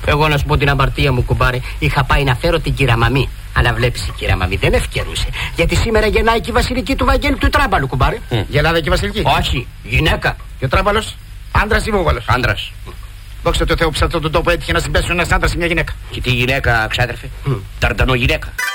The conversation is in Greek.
Εγώ να σου πω την αμαρτία μου, κουμπάρε. Είχα πάει να φέρω την κύρα Μαμή. Αλλά βλέπεις η κύρα Μαμή δεν ευκαιρούσε. Γιατί σήμερα γεννάει και η Βασιλική του Βαγγέλη του Τράμπαλου, κουμπάρε. Γελάδα και η Βασιλική. Όχι, γυναίκα. Και ο Τράμπαλος, άντρας ή βούβαλος? Άντρας. Δόξα τω Θεώ που σε αυτόν τον τόπο έτυχε να συμπέσουν ένας άντρας ή μια γυναίκα. Και τι γυναίκα, ξάδερφε? Ταρντανό γυναίκα.